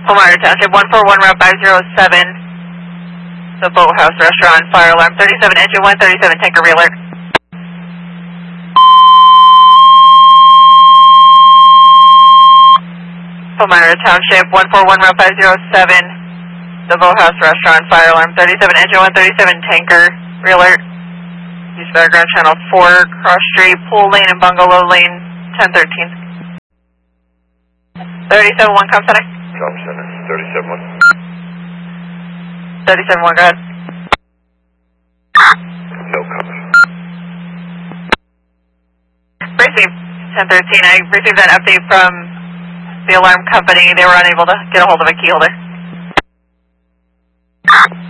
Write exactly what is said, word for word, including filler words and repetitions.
Palmyra Township, one four one, Route five zero seven, the Boathouse Restaurant, fire alarm, thirty-seven, engine one thirty-seven, tanker re-alert. Palmyra Township, one four one, Route five zero seven, the Boathouse Restaurant, fire alarm, thirty-seven, engine one thirty-seven, tanker re-alert. Use background channel four, cross street, pool lane and bungalow lane, ten thirteen. thirty-seven one, com center. Com center, thirty-seven one. thirty-seven one, go ahead. No comment. Received, ten thirteen. I received an update from the alarm company. They were unable to get a hold of a key holder.